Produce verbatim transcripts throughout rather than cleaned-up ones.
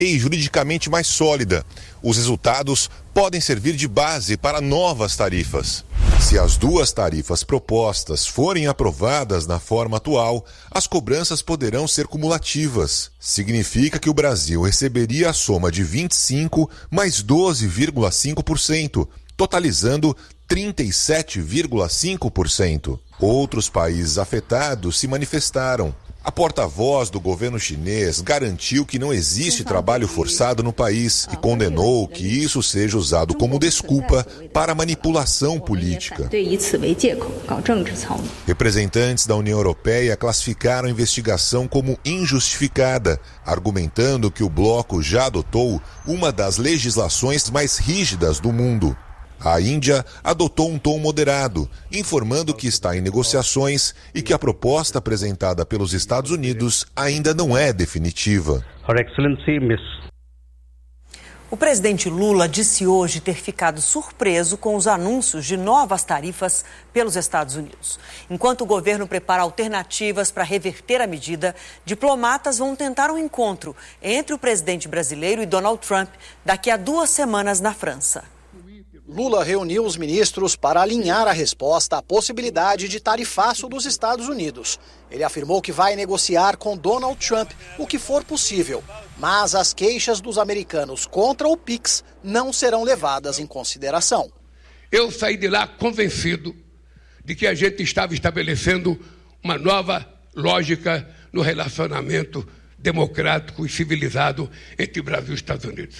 e juridicamente mais sólida. Os resultados podem servir de base para novas tarifas. Se as duas tarifas propostas forem aprovadas na forma atual, as cobranças poderão ser cumulativas. Significa que o Brasil receberia a soma de vinte e cinco mais doze vírgula cinco por cento, totalizando trinta e sete vírgula cinco por cento. Outros países afetados se manifestaram. A porta-voz do governo chinês garantiu que não existe trabalho forçado no país e condenou que isso seja usado como desculpa para manipulação política. Representantes da União Europeia classificaram a investigação como injustificada, argumentando que o bloco já adotou uma das legislações mais rígidas do mundo. A Índia adotou um tom moderado, informando que está em negociações e que a proposta apresentada pelos Estados Unidos ainda não é definitiva. O presidente Lula disse hoje ter ficado surpreso com os anúncios de novas tarifas pelos Estados Unidos. Enquanto o governo prepara alternativas para reverter a medida, diplomatas vão tentar um encontro entre o presidente brasileiro e Donald Trump daqui a duas semanas na França. Lula reuniu os ministros para alinhar a resposta à possibilidade de tarifaço dos Estados Unidos. Ele afirmou que vai negociar com Donald Trump o que for possível, mas as queixas dos americanos contra o Pix não serão levadas em consideração. Eu saí de lá convencido de que a gente estava estabelecendo uma nova lógica no relacionamento democrático e civilizado entre Brasil e Estados Unidos.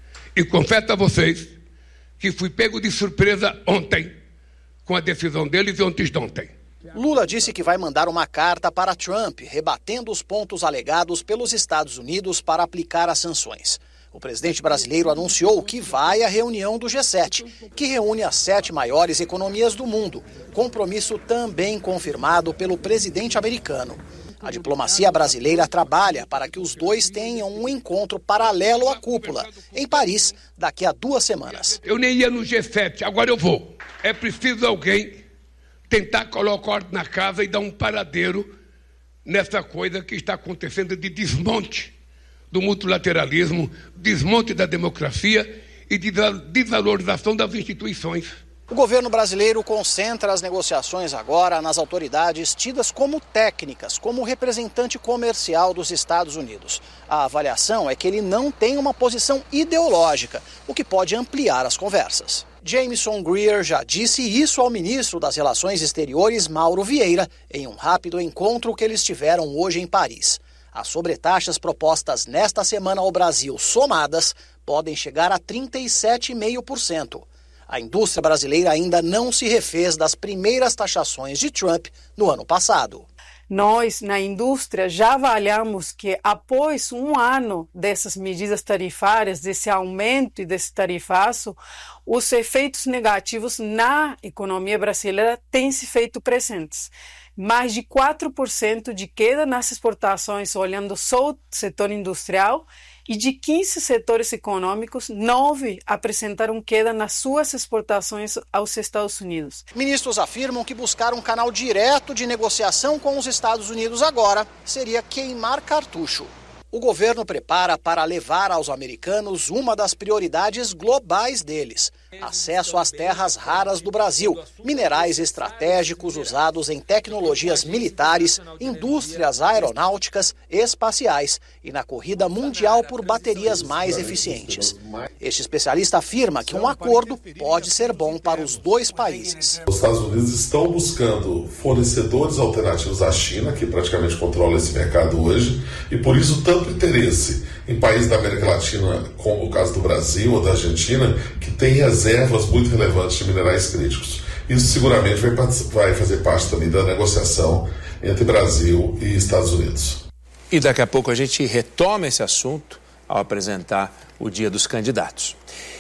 E confesso a vocês que fui pego de surpresa ontem com a decisão deles e ontem de ontem. Lula disse que vai mandar uma carta para Trump, rebatendo os pontos alegados pelos Estados Unidos para aplicar as sanções. O presidente brasileiro anunciou que vai à reunião do G sete, que reúne as sete maiores economias do mundo, compromisso também confirmado pelo presidente americano. A diplomacia brasileira trabalha para que os dois tenham um encontro paralelo à cúpula, em Paris, daqui a duas semanas. Eu nem ia no G sete, agora eu vou. É preciso alguém tentar colocar ordem na casa e dar um paradeiro nessa coisa que está acontecendo de desmonte do multilateralismo, desmonte da democracia e de desvalorização das instituições. O governo brasileiro concentra as negociações agora nas autoridades tidas como técnicas, como o representante comercial dos Estados Unidos. A avaliação é que ele não tem uma posição ideológica, o que pode ampliar as conversas. Jameson Greer já disse isso ao ministro das Relações Exteriores, Mauro Vieira, em um rápido encontro que eles tiveram hoje em Paris. As sobretaxas propostas nesta semana ao Brasil, somadas, podem chegar a trinta e sete vírgula cinco por cento. A indústria brasileira ainda não se refez das primeiras taxações de Trump no ano passado. Nós, na indústria, já avaliamos que após um ano dessas medidas tarifárias, desse aumento e desse tarifaço, os efeitos negativos na economia brasileira têm se feito presentes. Mais de quatro por cento de queda nas exportações, olhando só o setor industrial, e de quinze setores econômicos, nove apresentaram queda nas suas exportações aos Estados Unidos. Ministros afirmam que buscar um canal direto de negociação com os Estados Unidos agora seria queimar cartucho. O governo prepara para levar aos americanos uma das prioridades globais deles: acesso às terras raras do Brasil, minerais estratégicos usados em tecnologias militares, indústrias aeronáuticas, espaciais e na corrida mundial por baterias mais eficientes. Este especialista afirma que um acordo pode ser bom para os dois países. Os Estados Unidos estão buscando fornecedores alternativos à China, que praticamente controla esse mercado hoje, e por isso tanto interesse em países da América Latina, como o caso do Brasil ou da Argentina, que têm reservas muito relevantes de minerais críticos. Isso seguramente vai, vai fazer parte também da negociação entre Brasil e Estados Unidos. E daqui a pouco a gente retoma esse assunto ao apresentar o Dia dos Candidatos.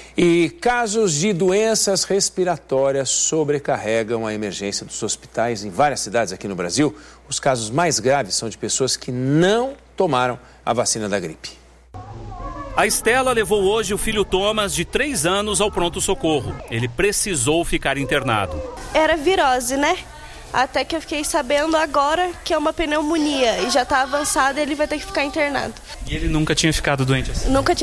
E casos de doenças respiratórias sobrecarregam a emergência dos hospitais em várias cidades aqui no Brasil. Os casos mais graves são de pessoas que não tomaram a vacina da gripe. A Estela levou hoje o filho Thomas, de três anos, ao pronto-socorro. Ele precisou ficar internado. Era virose, né? Até que eu fiquei sabendo agora que é uma pneumonia e já está avançada e ele vai ter que ficar internado. E ele nunca tinha ficado doente assim? Nunca tinha